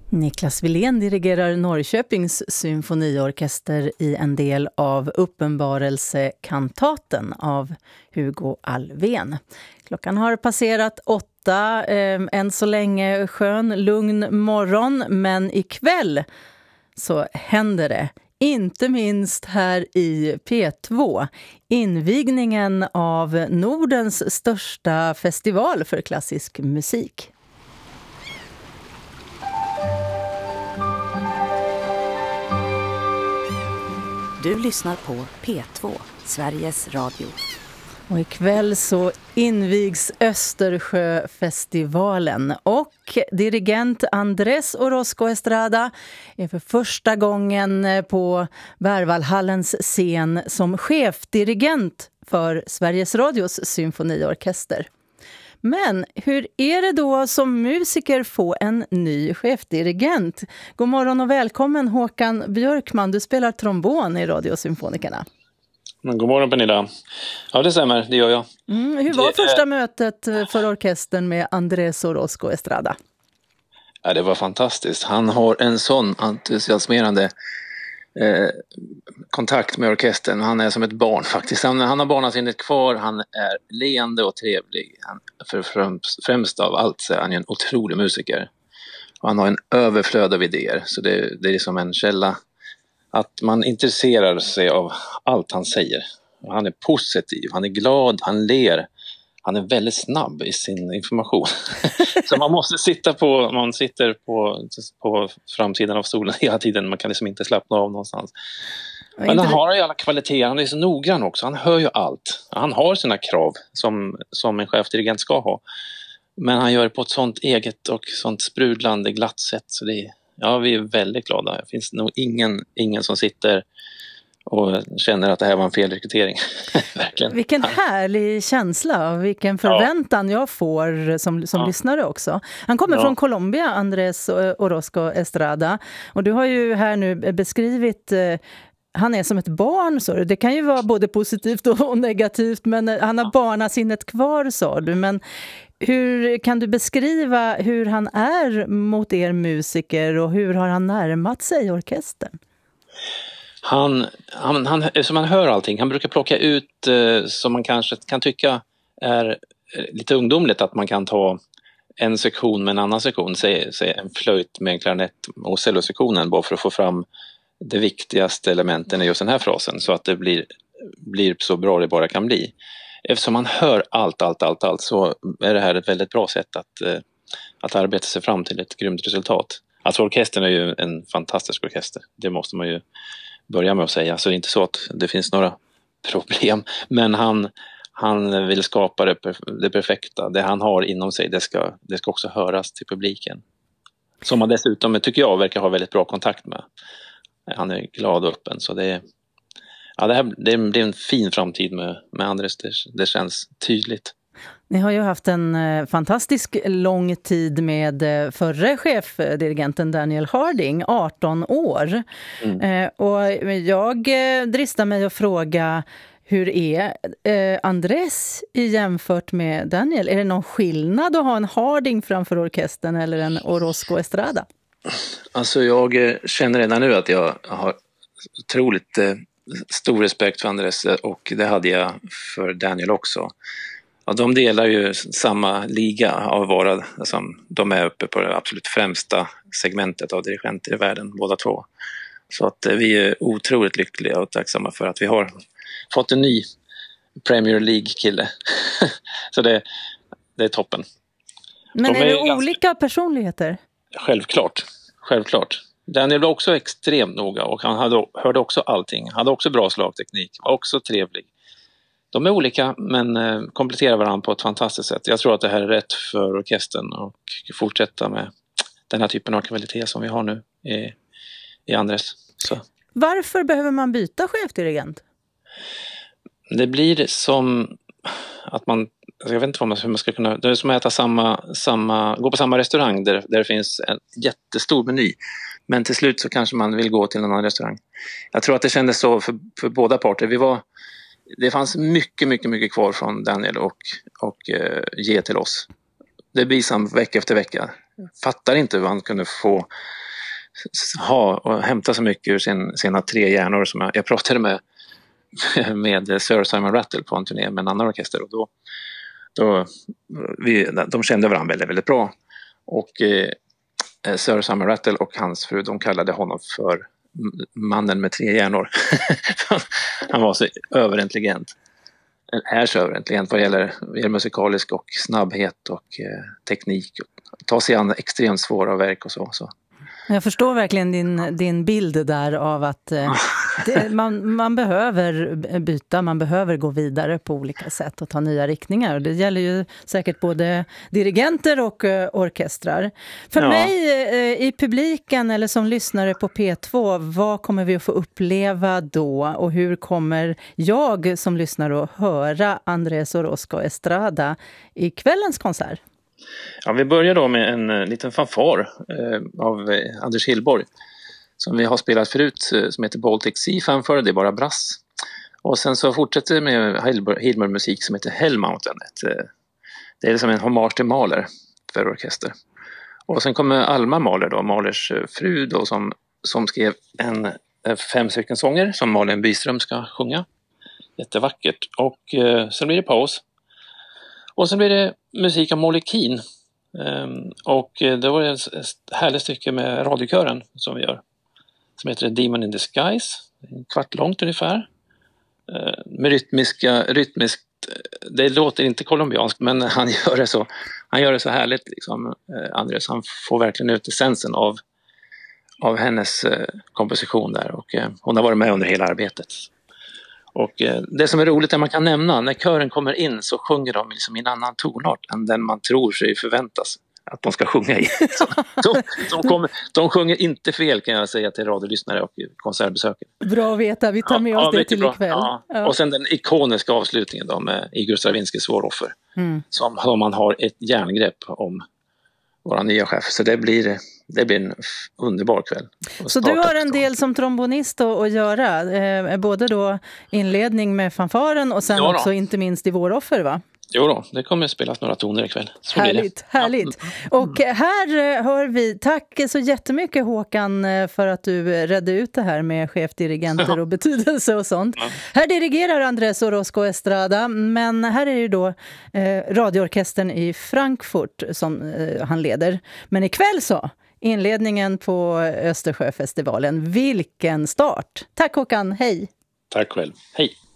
Niklas Wilén dirigerar Norrköpings symfoniorkester i en del av Uppenbarelsekantaten av Hugo Alfvén. Klockan har passerat 8, än så länge skön, lugn morgon, men ikväll så händer det. Inte minst här i P2, invigningen av Nordens största festival för klassisk musik. Du lyssnar på P2, Sveriges Radio. Och ikväll så invigs Östersjöfestivalen och dirigent Andrés Orozco Estrada är för första gången på Berwaldhallens scen som chefdirigent för Sveriges Radios symfoniorkester. Men hur är det då som musiker få en ny chefdirigent? God morgon och välkommen Håkan Björkman, du spelar trombon i Radiosymfonikerna. God morgon Pernilla. Ja, det stämmer, det gör jag. Hur var första mötet för orkestern med Andrés Orozco Estrada? Ja, det var fantastiskt. Han har en sån entusiasmerande kontakt med orkestern. Han är som ett barn faktiskt. Han har barnasinnet kvar, han är leende och trevlig. Främst av allt så är han en otrolig musiker. Och han har en överflöd av idéer, så det är som en källa att man intresserar sig av allt han säger. Han är positiv, han är glad, han ler. Han är väldigt snabb i sin information. Så man måste sitter på framsidan av stolen hela tiden. Man kan liksom inte slappna av någonstans. Men han har ju alla kvaliteter. Han är så noggrann också. Han hör ju allt. Han har sina krav som en chefdirigent ska ha. Men han gör det på ett sånt eget och sånt sprudlande glatt sätt. Så vi är väldigt glada. Det finns nog ingen som sitter och känner att det här var en felrekrytering. Verkligen. Vilken härlig känsla och vilken förväntan jag får som lyssnare också. Han kommer från Colombia, Andrés Orozco Estrada. Och du har ju här nu beskrivit han är som ett barn, så det kan ju vara både positivt och negativt, men han har barnasinnet kvar, sa du. Men hur kan du beskriva hur han är mot er musiker och hur har han närmat sig orkestern? Han som man hör allting. Han brukar plocka ut som man kanske kan tycka är lite ungdomligt, att man kan ta en sektion med en annan sektion, säg en flöjt med en klarinett och cellosektionen, bara för att få fram det viktigaste elementen i just den här frasen, så att det blir så bra det bara kan bli. Eftersom man hör allt, så är det här ett väldigt bra sätt att arbeta sig fram till ett grymt resultat. Alltså orkestern är ju en fantastisk orkester, det måste man ju börja med att säga. Så det är inte så att det finns några problem, men han vill skapa det perfekta. Det han har inom sig, det ska också höras till publiken. Som han dessutom, tycker jag, verkar ha väldigt bra kontakt med. Han är glad och öppen, så det är en fin framtid med Andrés. Det känns tydligt. Ni har ju haft en fantastisk lång tid med förre chefdirigenten Daniel Harding, 18 år. Och jag dristar mig att fråga, hur är Andrés jämfört med Daniel? Är det någon skillnad att ha en Harding framför orkestern eller en Orozco Estrada? Alltså jag känner redan nu att jag har otroligt stor respekt för Andrés, och det hade jag för Daniel också. Ja, de delar ju samma liga av våra, alltså, de är uppe på det absolut främsta segmentet av dirigenter i världen, båda två. Så att vi är otroligt lyckliga och tacksamma för att vi har fått en ny Premier League-kille. Så det är toppen. Men är det olika personligheter? Självklart. Daniel var också extremt noga, och han hörde också allting. Han hade också bra slagteknik, var också trevlig. De är olika, men kompletterar varandra på ett fantastiskt sätt. Jag tror att det här är rätt för orkestern och fortsätta med den här typen av kvalitet som vi har nu i Andrés. Så. Varför behöver man byta chefdirigent? Det blir som att man, jag vet inte hur man ska kunna, det är som att äta gå på samma restaurang där det finns en jättestor meny. Men till slut så kanske man vill gå till en annan restaurang. Jag tror att det kändes så för båda parter. Det fanns mycket kvar från Daniel och ge till oss. Det blir som vecka efter vecka. fattar inte hur han kunde få ha och hämta så mycket ur sina 3 hjärnor. Som jag pratade med Sir Simon Rattle på en turné med en annan orkester, och de kände varandra väldigt, väldigt bra. Och Sir Simon Rattle och hans fru, de kallade honom för mannen med 3 hjärnor. Han var så överintelligent. Är så överintelligent vad gäller musikalisk och snabbhet och teknik. Ta sig an extremt svåra verk och så. Jag förstår verkligen din bild där av att man behöver byta, man behöver gå vidare på olika sätt och ta nya riktningar. Det gäller ju säkert både dirigenter och orkestrar. För mig i publiken eller som lyssnare på P2, vad kommer vi att få uppleva då? Och hur kommer jag som lyssnare att höra Andrés Orozco Estrada i kvällens konsert? Ja, vi börjar då med en liten fanfar av Anders Hillborg som vi har spelat förut, som heter Baltic Sea Fanfare, det är bara brass. Och sen så fortsätter vi med Hillborg-musik som heter Hell Mountain. Det är liksom en hommage till Mahler för orkester. Och sen kommer Alma Mahler då, Mahlers fru då, som skrev 5 stycken sånger som Malin Byström ska sjunga. Jättevackert. Och sen blir det paus. Och sen blir det musik av Molly Keane. Och det var ett härligt stycke med radiokören som vi gör. Som heter Demon in Disguise. 1/4 långt ungefär. Med rytmiskt. Det låter inte colombianskt, men han gör det så härligt liksom, Andres. Han får verkligen ut essensen av hennes komposition där. Och hon har varit med under hela arbetet. Och det som är roligt är att man kan nämna, när kören kommer in så sjunger de liksom i en annan tonart än den man tror sig förväntas att de ska sjunga i. De sjunger inte fel, kan jag säga till radiolyssnare och konsertbesökare. Bra att veta, vi tar med oss det till ikväll. Ja. Och sen den ikoniska avslutningen då med Igor Stravinskys Svåroffer. Som man har ett järngrepp om våra nya chef. Så det blir en underbar kväll. Så du har en del som trombonist att göra, både då inledning med fanfaren och sen också inte minst i Våroffer, va? Jo då, det kommer att spelas några toner ikväll. Så härligt. Och här hör vi, tack så jättemycket Håkan för att du redde ut det här med chefdirigenter och betydelse och sånt. Här dirigerar Andrés Orozco Estrada, men här är det då radioorkestern i Frankfurt som han leder. Men ikväll så, inledningen på Östersjöfestivalen. Vilken start! Tack Håkan, hej! Tack själv, hej!